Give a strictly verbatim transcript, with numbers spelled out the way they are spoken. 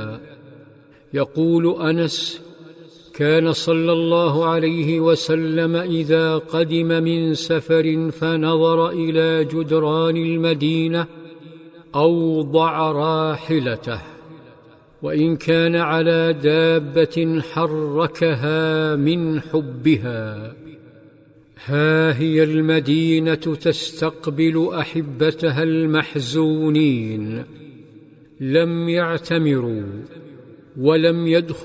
لها. يقول أنس: كان صلى الله عليه وسلم إذا قدم من سفر فنظر إلى جدران المدينة أوضع راحلته، وإن كان على دابة حركها من حبها. ها هي المدينة تستقبل أحبتها المحزونين، لم يعتمروا ولم يدخلوا